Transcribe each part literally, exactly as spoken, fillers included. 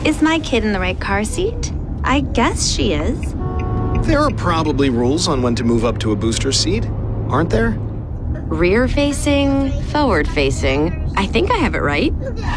Is my kid in the right car seat? I guess she is. There are probably rules on when to move up to a booster seat, aren't there? Rear-facing, forward-facing. I think I have it right.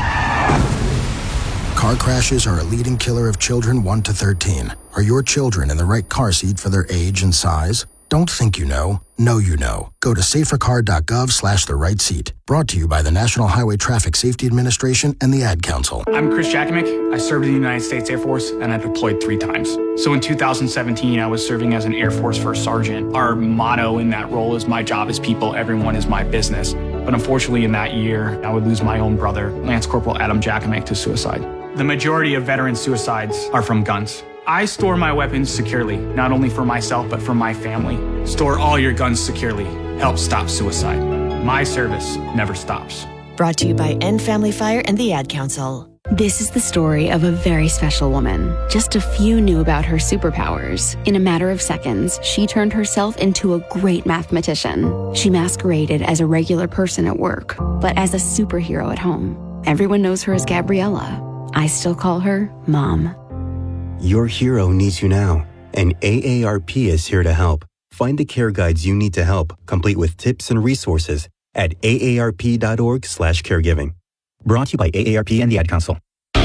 Car crashes are a leading killer of children one to thirteen. Are your children in the right car seat for their age and size? Don't think you know. Know you know. Go to safercar.gov slash the right seat. Brought to you by the National Highway Traffic Safety Administration and the Ad Council. I'm Chris Jakimick. I served in the United States Air Force, and I deployed three times. So in two thousand seventeen, I was serving as an Air Force First Sergeant. Our motto in that role is, my job is people, everyone is my business. But unfortunately, in that year, I would lose my own brother, Lance Corporal Adam Jakimick, to suicide. The majority of veteran suicides are from guns. I store my weapons securely, not only for myself, but for my family. Store all your guns securely. Help stop suicide. My service never stops. Brought to you by End Family Fire and the Ad Council. This is the story of a very special woman. Just a few knew about her superpowers. In a matter of seconds, she turned herself into a great mathematician. She masqueraded as a regular person at work, but as a superhero at home. Everyone knows her as Gabriella. I still call her Mom. Your hero needs you now, and A A R P is here to help. Find the care guides you need to help, complete with tips and resources at aarp.org slash caregiving. Brought to you by A A R P and the Ad Council.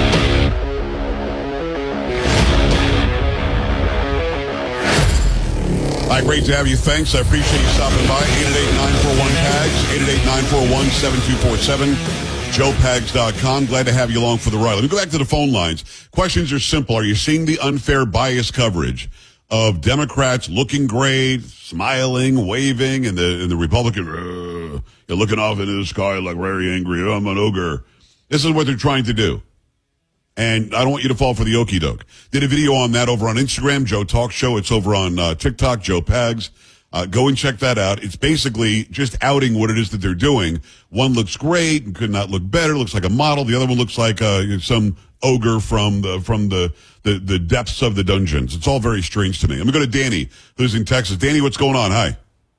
Hi, great to have you. Thanks. I appreciate you stopping by. eight eight eight, nine four one, T A G S, eight eight eight, nine four one, seven two four seven. joe pags dot com. Glad to have you along for the ride. Let me go back to the phone lines. Questions are simple. Are you seeing the unfair bias coverage of Democrats looking great, smiling, waving, and the and the Republican, uh, you're looking off into the sky like very angry, oh, I'm an ogre. This is what they're trying to do. And I don't want you to fall for the okie doke. Did a video on that over on Instagram, Joe Talk Show. It's over on uh, TikTok, Joe Pags. Uh, go and check that out. It's basically just outing what it is that they're doing. One looks great and could not look better. Looks like a model. The other one looks like uh, some ogre from the from the, the the depths of the dungeons. It's all very strange to me. I'm going to go to Danny, who's in Texas. Danny, what's going on? Hi.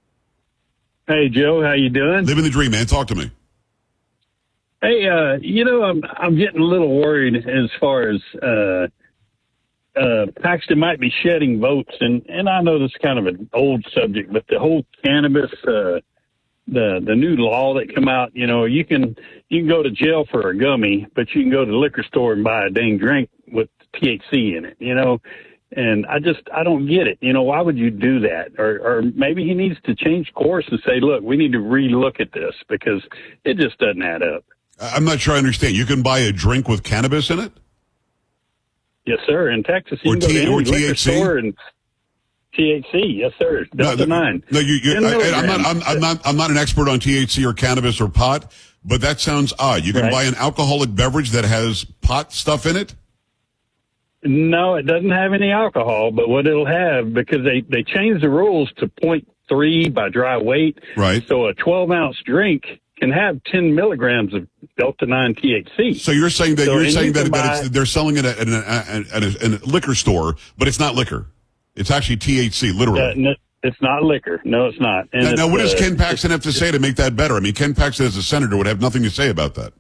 Hey, Joe. How you doing? Living the dream, man. Talk to me. Hey, uh, you know, I'm I'm getting a little worried as far as uh, uh, Paxton might be shedding votes, and, and I know this is kind of an old subject, but the whole cannabis, uh, the the new law that come out, you know, you can you can go to jail for a gummy, but you can go to the liquor store and buy a dang drink with T H C in it, you know. And I just, I don't get it. You know, why would you do that? Or, or maybe he needs to change course and say, look, we need to relook at this because it just doesn't add up. I'm not sure I understand. You can buy a drink with cannabis in it? Yes, sir. In Texas, you or can go T- to any or liquor T H C? store and T H C. Yes, sir. Delta no, nine. No, you, you, I, I'm not. I'm, I'm not. I'm not an expert on T H C or cannabis or pot, but that sounds odd. You can Right. buy an alcoholic beverage that has pot stuff in it. No, it doesn't have any alcohol, but what it'll have, because they, they changed the rules to point three by dry weight. Right. So a twelve ounce drink can have ten milligrams of Delta nine T H C. So you're saying that So- you're and saying you that, can that buy- it's, they're selling it at, at, a, at, a, at a liquor store, but it's not liquor. It's actually T H C, literally. Uh, no, it's not liquor. No, it's not. And now, it's, now, what does uh, Ken Paxton have to say to make that better? I mean, Ken Paxton as a senator would have nothing to say about that.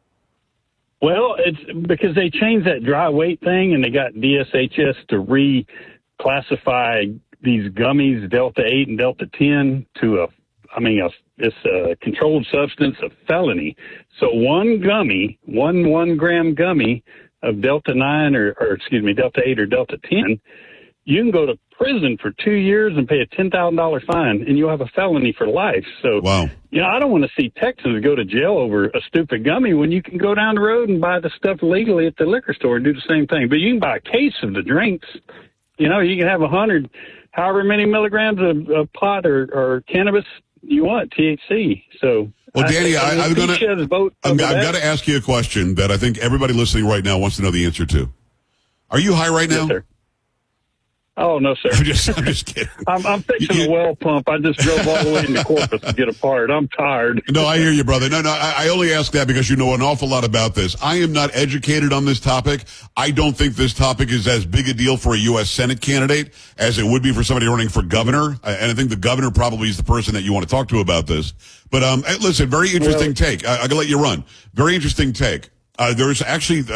Well, it's because they changed that dry weight thing, and they got D S H S to reclassify these gummies, Delta eight and Delta ten, to a, I mean, a, it's a controlled substance, a felony. So one gummy, one one gram gummy of Delta nine or, or excuse me, Delta eight or Delta ten, you can go to prison for two years and pay a ten thousand dollars fine, and you'll have a felony for life. So, wow. you know, I don't want to see Texans go to jail over a stupid gummy when you can go down the road and buy the stuff legally at the liquor store and do the same thing. But you can buy a case of the drinks. You know, you can have a hundred, however many milligrams of, of pot or, or cannabis you want, T H C. So, Well, Danny, I, I, I'm going to I've got to ask you a question that I think everybody listening right now wants to know the answer to. Are you high right now? Yes, sir. Oh, no, sir. I'm just, I'm just kidding. I'm, I'm fixing You- a well pump. I just drove all the way into Corpus to get a part. I'm tired. No, I hear you, brother. No, no, I, I only ask that because you know an awful lot about this. I am not educated on this topic. I don't think this topic is as big a deal for a U S Senate candidate as it would be for somebody running for governor. I- And I think the governor probably is the person that you want to talk to about this. But um, hey, listen, very interesting take. I, I'm going to let you run. Very interesting take. Uh, there's actually